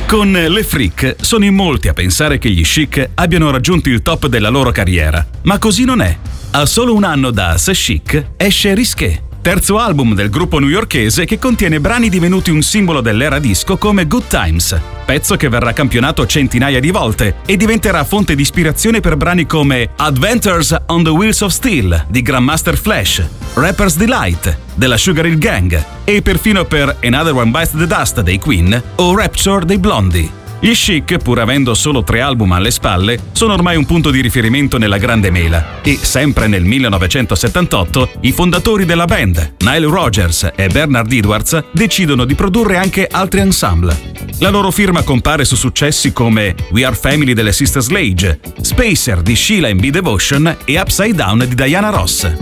Con Le Freak sono in molti a pensare che gli Chic abbiano raggiunto il top della loro carriera, ma così non è. A solo un anno da C'est Chic esce Risqué, terzo album del gruppo newyorkese che contiene brani divenuti un simbolo dell'era disco come Good Times, pezzo che verrà campionato centinaia di volte e diventerà fonte di ispirazione per brani come Adventures on the Wheels of Steel di Grandmaster Flash, Rapper's Delight della Sugar Hill Gang e perfino per Another One Bites the Dust dei Queen o Rapture dei Blondie. Gli Chic, pur avendo solo 3 album alle spalle, sono ormai un punto di riferimento nella grande mela e, sempre nel 1978, i fondatori della band, Nile Rodgers e Bernard Edwards, decidono di produrre anche altri ensemble. La loro firma compare su successi come We Are Family delle Sister Sledge, Spacer di Sheila and B. Devotion e Upside Down di Diana Ross.